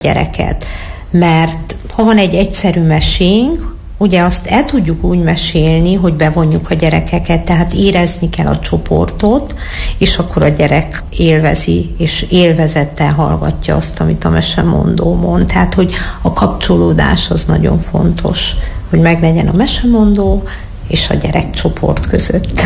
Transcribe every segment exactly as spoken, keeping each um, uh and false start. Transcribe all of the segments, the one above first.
gyereket. Mert ha van egy egyszerű mesénk, ugye azt el tudjuk úgy mesélni, hogy bevonjuk a gyerekeket, tehát érezni kell a csoportot, és akkor a gyerek élvezi, és élvezettel hallgatja azt, amit a mesemondó mond. Tehát, hogy a kapcsolódás az nagyon fontos, hogy meglegyen a mesemondó és a gyerekcsoport között.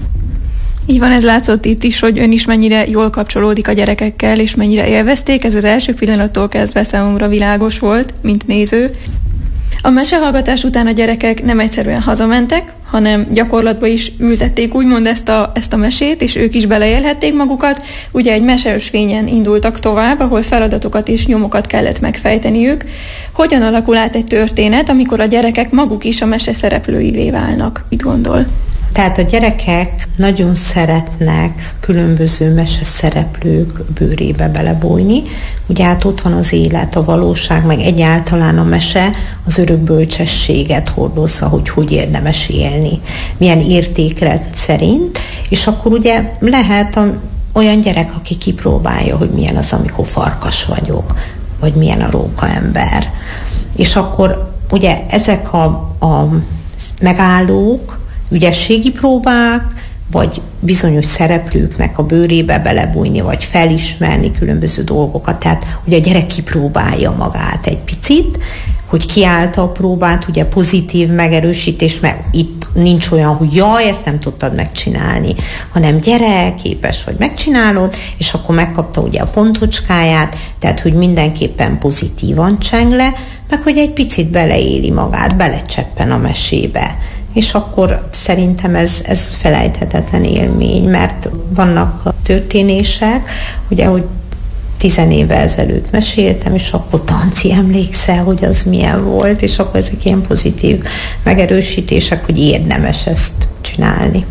Így van, ez látszott itt is, hogy ön is mennyire jól kapcsolódik a gyerekekkel, és mennyire élvezték. Ez az első pillanattól kezdve számomra világos volt, mint néző. A mesehallgatás után a gyerekek nem egyszerűen hazamentek, hanem gyakorlatba is ültették úgymond ezt a, ezt a mesét, és ők is beleélhették magukat. Ugye egy meseösvényen indultak tovább, ahol feladatokat és nyomokat kellett megfejteniük. Hogyan alakul át egy történet, amikor a gyerekek maguk is a mese szereplőivé válnak? Mit gondol? Tehát a gyerekek nagyon szeretnek különböző meseszereplők bőrébe belebújni. Ugye hát ott van az élet, a valóság, meg egyáltalán a mese az örök bölcsességet hordozza, hogy hogy érdemes élni, milyen értékrend szerint, és akkor ugye lehet a, olyan gyerek, aki kipróbálja, hogy milyen az, amikor farkas vagyok, vagy milyen a rókaember. És akkor ugye ezek a, a megállók, ügyességi próbák, vagy bizonyos szereplőknek a bőrébe belebújni, vagy felismerni különböző dolgokat. Tehát ugye a gyerek kipróbálja magát egy picit, hogy kiállta a próbát, ugye pozitív megerősítés, mert itt nincs olyan, hogy jaj, ezt nem tudtad megcsinálni, hanem gyere, képes vagy, megcsinálod, és akkor megkapta ugye a pontocskáját, tehát hogy mindenképpen pozitívan cseng le, meg hogy egy picit beleéli magát, belecseppen a mesébe. És akkor szerintem ez, ez felejthetetlen élmény, mert vannak történések, ugye, hogy tizen évvel ezelőtt meséltem, és akkor Tanci, emlékszel, hogy az milyen volt, és akkor ezek ilyen pozitív megerősítések, hogy érdemes ezt csinálni.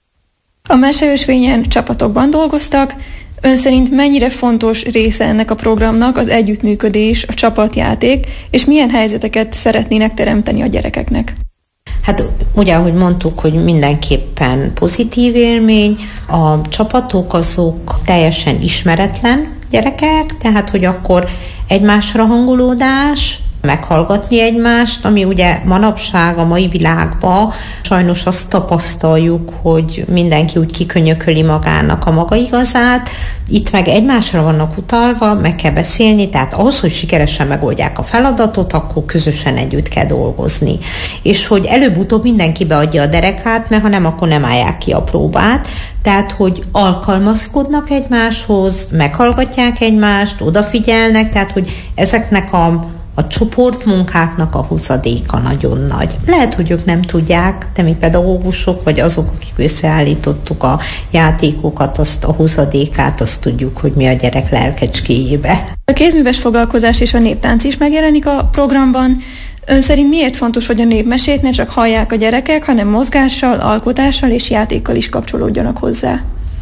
A meseösvényen csapatokban dolgoztak. Ön szerint mennyire fontos része ennek a programnak az együttműködés, a csapatjáték, és milyen helyzeteket szeretnének teremteni a gyerekeknek? Hát ugye, ahogy mondtuk, hogy mindenképpen pozitív élmény, a csapatok azok teljesen ismeretlen gyerekek, tehát hogy akkor egymásra hangolódás, meghallgatni egymást, ami ugye manapság a mai világban sajnos azt tapasztaljuk, hogy mindenki úgy kikönyököli magának a maga igazát, itt meg egymásra vannak utalva, meg kell beszélni, tehát ahhoz, hogy sikeresen megoldják a feladatot, akkor közösen együtt kell dolgozni. És hogy előbb-utóbb mindenki beadja a derekát, mert ha nem, akkor nem állják ki a próbát, tehát hogy alkalmazkodnak egymáshoz, meghallgatják egymást, odafigyelnek, tehát hogy ezeknek a A csoportmunkáknak a hozadéka nagyon nagy. Lehet, hogy ők nem tudják, de mi pedagógusok, vagy azok, akik összeállítottuk a játékokat, azt a hozadékát, azt tudjuk, hogy mi a gyerek lelkecskéjébe. A kézműves foglalkozás és a néptánc is megjelenik a programban. Ön szerint miért fontos, hogy a népmesét ne csak hallják a gyerekek, hanem mozgással, alkotással és játékkal is kapcsolódjanak hozzá?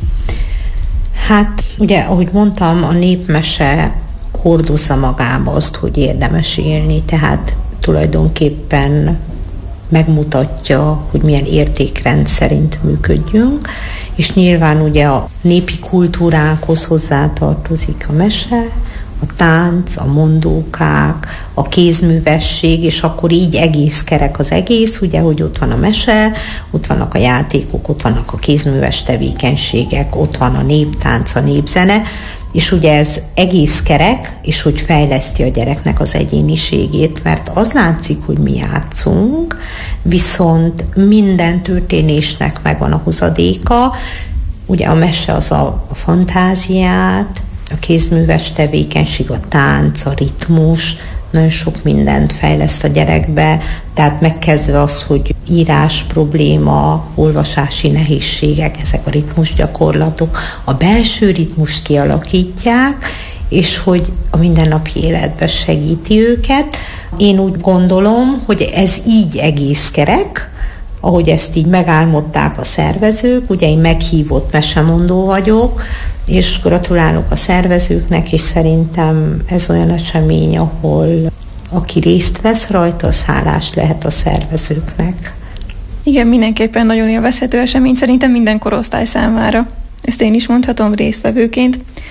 Hát, ugye, ahogy mondtam, a népmese hordozza magába azt, hogy érdemes élni, tehát tulajdonképpen megmutatja, hogy milyen értékrend szerint működjünk, és nyilván ugye a népi kultúránkhoz hozzátartozik a mese, a tánc, a mondókák, a kézművesség, és akkor így egész kerek az egész, ugye, hogy ott van a mese, ott vannak a játékok, ott vannak a kézműves tevékenységek, ott van a néptánc, a népzene, és ugye ez egész kerek, és hogy fejleszti a gyereknek az egyéniségét, mert az látszik, hogy mi játszunk, viszont minden történésnek megvan a hozadéka, ugye a mese az a, a fantáziát, a kézműves tevékenység, a tánc, a ritmus, nagyon sok mindent fejleszt a gyerekbe, tehát megkezdve az, hogy írás probléma, olvasási nehézségek, ezek a ritmus gyakorlatok, a belső ritmust kialakítják, és hogy a mindennapi életben segíti őket. Én úgy gondolom, hogy ez így egész kerek, ahogy ezt így megálmodták a szervezők, ugye én meghívott mesemondó vagyok, és gratulálok a szervezőknek, és szerintem ez olyan esemény, ahol aki részt vesz rajta, az hálás lehet a szervezőknek. Igen, mindenképpen nagyon élvezhető esemény, szerintem minden korosztály számára. Ezt én is mondhatom résztvevőként.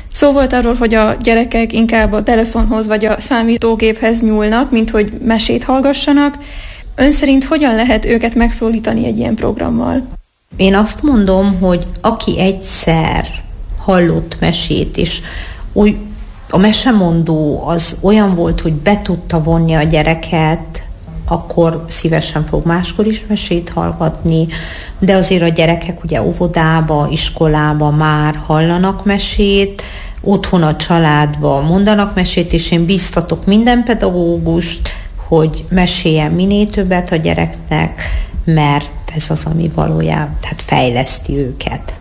Szó volt arról, hogy a gyerekek inkább a telefonhoz vagy a számítógéphez nyúlnak, mint hogy mesét hallgassanak. Ön szerint hogyan lehet őket megszólítani egy ilyen programmal? Én azt mondom, hogy aki egyszer hallott mesét, és úgy, a mesemondó az olyan volt, hogy be tudta vonni a gyereket, akkor szívesen fog máskor is mesét hallgatni, de azért a gyerekek ugye óvodába, iskolába már hallanak mesét, otthon a családba mondanak mesét, és én biztatok minden pedagógust, hogy meséljen minél többet a gyereknek, mert ez az, ami valójában, tehát fejleszti őket.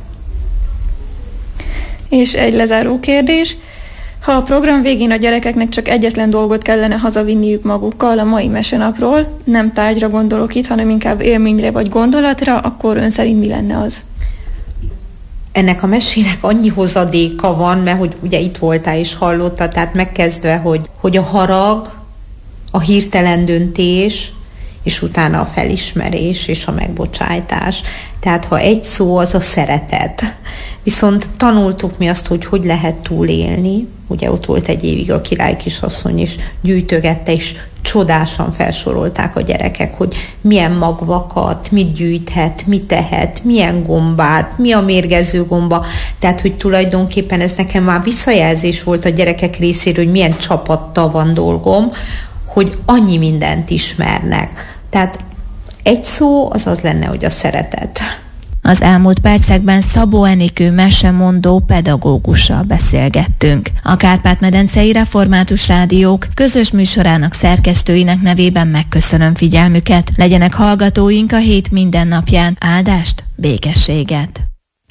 És egy lezáró kérdés. Ha a program végén a gyerekeknek csak egyetlen dolgot kellene hazavinniük magukkal a mai mesenapról, nem tárgyra gondolok itt, hanem inkább élményre vagy gondolatra, akkor ön szerint mi lenne az? Ennek a mesének annyi hozadéka van, mert hogy ugye itt voltál és hallottad, tehát megkezdve, hogy, hogy a harag, a hirtelen döntés, és utána a felismerés és a megbocsájtás. Tehát ha egy szó, az a szeretet. Viszont tanultuk mi azt, hogy hogy lehet túlélni. Ugye ott volt egy évig a király kisasszony, és gyűjtögette, és csodásan felsorolták a gyerekek, hogy milyen magvakat, mit gyűjthet, mit tehet, milyen gombát, mi a mérgező gomba. Tehát, hogy tulajdonképpen ez nekem már visszajelzés volt a gyerekek részéről, hogy milyen csapattal van dolgom, hogy annyi mindent ismernek. Tehát egy szó az az lenne, hogy a szeretet. Az elmúlt percekben Szabó Enikő mesemondó pedagógussal beszélgettünk. A Kárpát-medencei Református Rádiók közös műsorának szerkesztőinek nevében megköszönöm figyelmüket. Legyenek hallgatóink a hét minden napján. Áldást, békességet!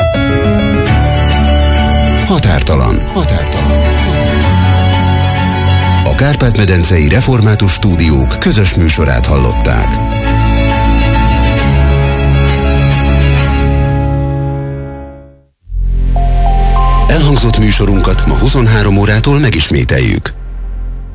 Határtalan. Határtalan. A Kárpát-medencei Református Stúdiók közös műsorát hallották. Elhangzott műsorunkat ma huszonhárom órától megismételjük.